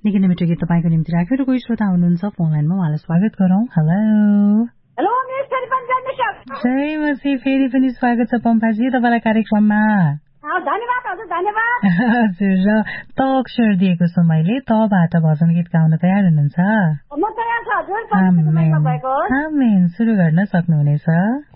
निकै नै मिठो गीत तपाईँको निम्ति राखेर कोही श्रोता हुनुहुन्छ फोन लाइनमा, उहाँलाई स्वागत गरौँ। हेलो हेलो मिस जय मसी, फेरि पनि स्वागत छ पम्फाजी तपाईँलाई कार्यक्रममा। धन्यवाद हजुर, धन्यवाद। हजुर, र त अक्षर दिएको छु मैले, तबाट भजन गीत गाउन तयार हुनुहुन्छ? म तयार छु हजुर। आमेन, सुरु गर्न सक्नुहुनेछ।